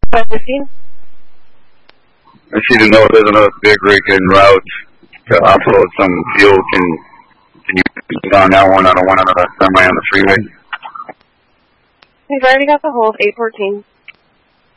515. I need to know if there's another big rig en route to offload some fuel. Can you put on that one? I don't want another semi on the freeway. We've already got the hold, 814.